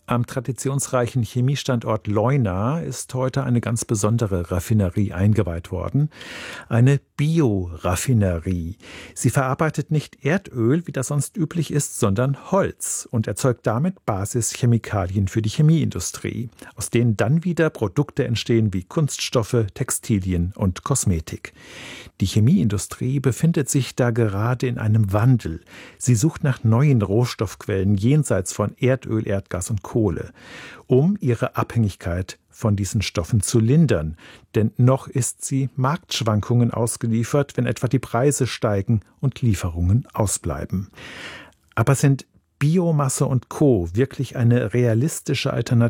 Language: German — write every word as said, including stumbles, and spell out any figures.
Am traditionsreichen Chemiestandort Leuna ist heute eine ganz besondere Raffinerie eingeweiht worden. Eine Bioraffinerie. Sie verarbeitet nicht Erdöl, wie das sonst üblich ist, sondern Holz und erzeugt damit Basischemikalien für die Chemieindustrie, aus denen dann wieder Produkte entstehen wie Kunststoffe, Textilien und Kosmetik. Die Chemieindustrie befindet sich da gerade in einem Wandel. Sie sucht nach neuen Rohstoffquellen jenseits von Erdöl, Erdgas und Kohle, um ihre Abhängigkeit von diesen Stoffen zu lindern. Denn noch ist sie Marktschwankungen ausgeliefert, wenn etwa die Preise steigen und Lieferungen ausbleiben. Aber sind Biomasse und Co. wirklich eine realistische Alternative